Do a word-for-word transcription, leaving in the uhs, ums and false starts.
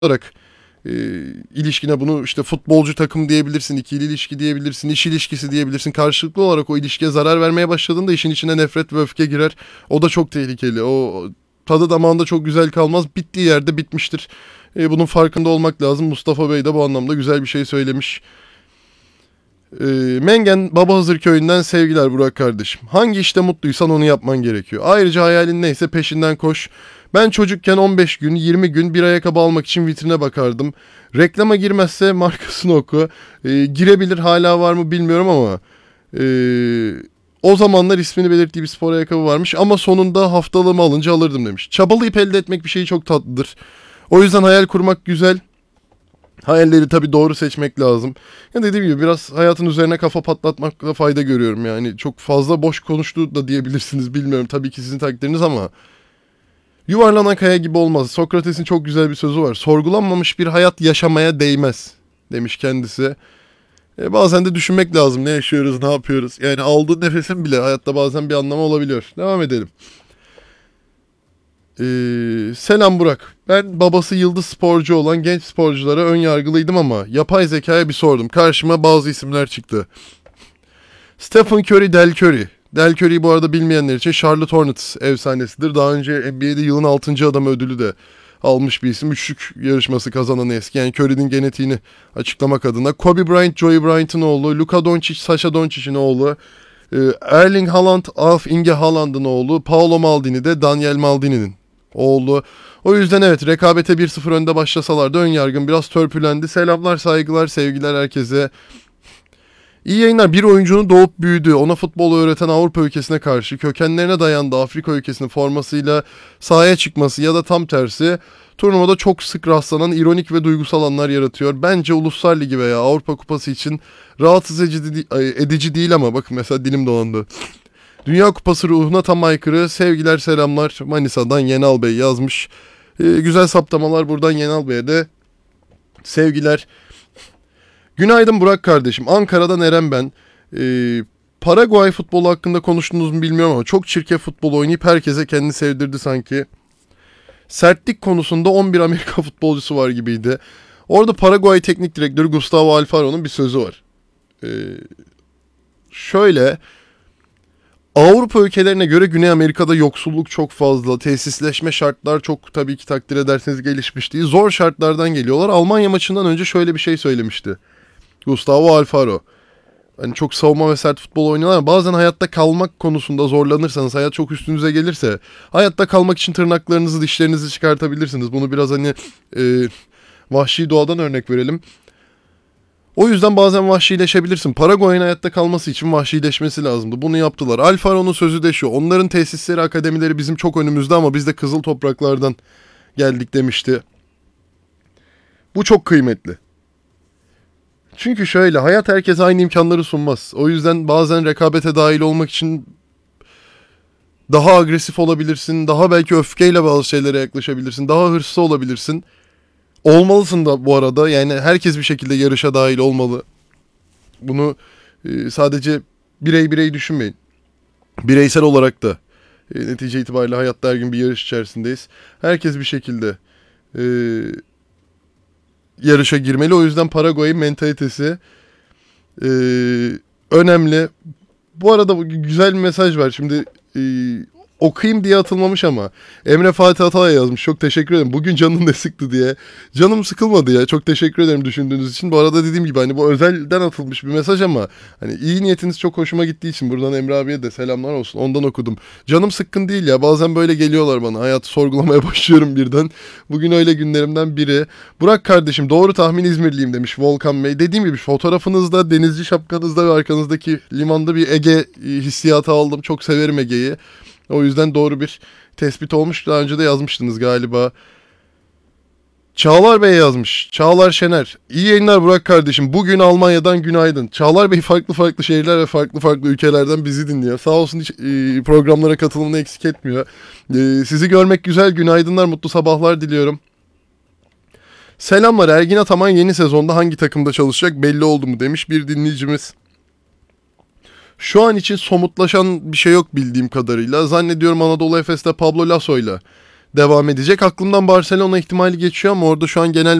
olarak e, ilişkine bunu işte futbolcu takım diyebilirsin, ikili ilişki diyebilirsin, iş ilişkisi diyebilirsin. Karşılıklı olarak o ilişkiye zarar vermeye başladığında işin içine nefret ve öfke girer. O da çok tehlikeli. O tadı damağında çok güzel kalmaz. Bittiği yerde bitmiştir. E, bunun farkında olmak lazım. Mustafa Bey de bu anlamda güzel bir şey söylemiş. E, Mengen Babahızır köyünden sevgiler Burak kardeşim. Hangi işte mutluysan onu yapman gerekiyor. Ayrıca hayalin neyse peşinden koş. Ben çocukken on beş gün, yirmi gün bir ayakkabı almak için vitrine bakardım. Reklama girmezse markasını oku. E, girebilir, hala var mı bilmiyorum ama e, o zamanlar ismini belirttiği bir spor ayakkabı varmış ama sonunda haftalığımı alınca alırdım demiş. Çabalayıp elde etmek bir şey çok tatlıdır. O yüzden hayal kurmak güzel. Hayalleri tabii doğru seçmek lazım. Ya dediğim gibi biraz hayatın üzerine kafa patlatmakla fayda görüyorum yani. Çok fazla boş konuştu da diyebilirsiniz, bilmiyorum. Tabii ki sizin takdiriniz ama yuvarlanan kaya gibi olmaz. Sokrates'in çok güzel bir sözü var. Sorgulanmamış bir hayat yaşamaya değmez demiş kendisi. E bazen de düşünmek lazım. Ne yaşıyoruz, ne yapıyoruz? Yani aldığın nefesin bile hayatta bazen bir anlamı olabiliyor. Devam edelim. Ee, selam Burak. Ben babası yıldız sporcu olan genç sporculara ön yargılıydım ama yapay zekaya bir sordum. Karşıma bazı isimler çıktı. Stephen Curry, Del Curry. Del Curry bu arada bilmeyenler için Charlotte Hornets efsanesidir. Daha önce N B A'de yılın altıncı adamı ödülü de almış bir isim. Üçlük yarışması kazanan eski. Yani Curry'nin genetiğini açıklamak adına. Kobe Bryant, Joey Bryant'ın oğlu. Luka Doncic, Sasha Doncic'in oğlu. Erling Haaland, Alf Inge Haaland'ın oğlu. Paolo Maldini de Daniel Maldini'nin oğlu. O yüzden evet, rekabete bir sıfır önde başlasalar da ön yargım biraz törpülendi. Selamlar, saygılar, sevgiler herkese. İyi yayınlar. Bir oyuncunun doğup büyüdüğü, ona futbolu öğreten Avrupa ülkesine karşı kökenlerine dayandığı Afrika ülkesinin formasıyla sahaya çıkması ya da tam tersi turnuvada çok sık rastlanan ironik ve duygusal anlar yaratıyor. Bence Uluslar Ligi veya Avrupa Kupası için rahatsız edici değil ama bakın mesela dilim dolandı. Dünya Kupası ruhuna tam aykırı. Sevgiler, selamlar. Manisa'dan Yenal Bey yazmış. Ee, güzel saptamalar buradan Yenal Bey'e de sevgiler. Günaydın Burak kardeşim. Ankara'dan Eren ben. Ee, Paraguay futbolu hakkında konuştunuz mu bilmiyorum ama çok çirkef futbol oynayıp herkese kendini sevdirdi sanki. Sertlik konusunda on bir Amerika futbolcusu var gibiydi. Orada Paraguay teknik direktörü Gustavo Alfaro'nun bir sözü var. Ee, şöyle... Avrupa ülkelerine göre Güney Amerika'da yoksulluk çok fazla. Tesisleşme şartlar çok tabii ki takdir ederseniz gelişmiş değil. Zor şartlardan geliyorlar. Almanya maçından önce şöyle bir şey söylemişti Gustavo Alfaro. Hani çok savunma ve sert futbol oynuyorlar ama bazen hayatta kalmak konusunda zorlanırsanız, hayat çok üstünüze gelirse hayatta kalmak için tırnaklarınızı, dişlerinizi çıkartabilirsiniz. Bunu biraz hani e, vahşi doğadan örnek verelim. O yüzden bazen vahşileşebilirsin. Paraguay'ın hayatta kalması için vahşileşmesi lazımdı. Bunu yaptılar. Alfaro'nun sözü de şu. Onların tesisleri, akademileri bizim çok önümüzde ama biz de kızıl topraklardan geldik demişti. Bu çok kıymetli. Çünkü şöyle, hayat herkese aynı imkanları sunmaz. O yüzden bazen rekabete dahil olmak için daha agresif olabilirsin. Daha belki öfkeyle bazı şeylere yaklaşabilirsin. Daha hırslı olabilirsin. Olmalısın da bu arada. Yani herkes bir şekilde yarışa dahil olmalı. Bunu e, sadece birey birey düşünmeyin. Bireysel olarak da e, netice itibariyle hayatta her gün bir yarış içerisindeyiz. Herkes bir şekilde e, yarışa girmeli. O yüzden Paraguay'ın mentalitesi e, önemli. Bu arada güzel bir mesaj var. Şimdi e, okuyayım diye atılmamış ama Emre Fatih Atalay yazmış. Çok teşekkür ederim. Bugün canın ne sıktı diye. Canım sıkılmadı ya. Çok teşekkür ederim düşündüğünüz için. Bu arada dediğim gibi hani bu özelden atılmış bir mesaj ama hani iyi niyetiniz çok hoşuma gittiği için buradan Emre abiye de selamlar olsun. Ondan okudum. Canım sıkkın değil ya. Bazen böyle geliyorlar bana. Hayatı sorgulamaya başlıyorum birden. Bugün öyle günlerimden biri. Burak kardeşim, doğru tahmin İzmirliyim demiş Volkan Bey. Dediğim gibi fotoğrafınızda, denizci şapkanızda ve arkanızdaki limanda bir Ege hissiyatı aldım. Çok severim Ege'yi. O yüzden doğru bir tespit olmuş. Daha önce de yazmıştınız galiba. Çağlar Bey yazmış. Çağlar Şener. İyi yayınlar Burak kardeşim. Bugün Almanya'dan günaydın. Çağlar Bey farklı farklı şehirler ve farklı farklı ülkelerden bizi dinliyor. Sağ olsun, hiç e, programlara katılımını eksik etmiyor. E, sizi görmek güzel. Günaydınlar, mutlu sabahlar diliyorum. Selamlar. Ergin Ataman yeni sezonda hangi takımda çalışacak belli oldu mu demiş bir dinleyicimiz. Şu an için somutlaşan bir şey yok bildiğim kadarıyla. Zannediyorum Anadolu Efes'te Pablo Lasso'yla devam edecek. Aklımdan Barcelona ihtimali geçiyor ama orada şu an genel